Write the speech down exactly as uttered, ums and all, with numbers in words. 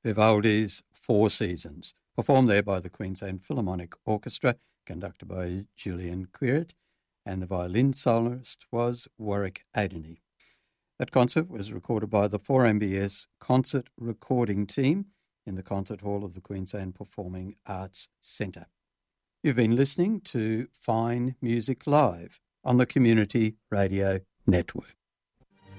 Vivaldi's Four Seasons, performed there by the Queensland Philharmonic Orchestra, conducted by Julian Quirret, and the violin soloist was Warwick Adeney. That concert was recorded by the four M B S concert recording team in the concert hall of the Queensland Performing Arts Centre. You've been listening to Fine Music Live on the Community Radio Network.